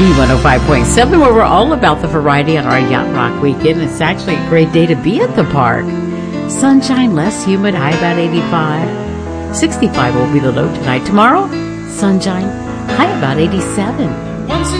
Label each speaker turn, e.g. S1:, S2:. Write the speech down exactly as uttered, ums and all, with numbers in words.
S1: B one oh five point seven, where we're all about the variety on our Yacht Rock weekend. It's actually a great day to be at the park. Sunshine, less humid, high about eighty-five. sixty-five will be the low tonight. Tomorrow, sunshine, high about eighty-seven.